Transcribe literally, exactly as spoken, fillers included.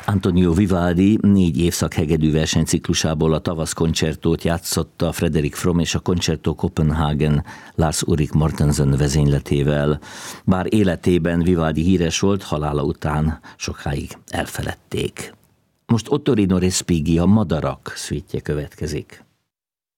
Antonio Vivaldi négy évszak hegedű versenyciklusából a tavasz koncertót játszotta Frederick Fromm és a Concerto Copenhagen Lars Ulrik Mortensen vezényletével. Bár életében Vivaldi híres volt, halála után sokáig elfeledték. Most Ottorino Respighi, a Madarak szvítje következik.